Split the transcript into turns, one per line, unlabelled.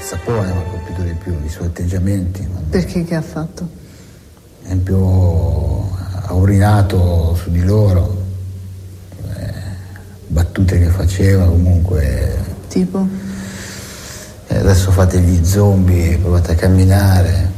Sapone mi ha colpito di più, i suoi atteggiamenti.
Perché che ha fatto?
Per esempio ha urinato su di loro, battute che faceva comunque.
Tipo?
Adesso fate gli zombie, provate a camminare.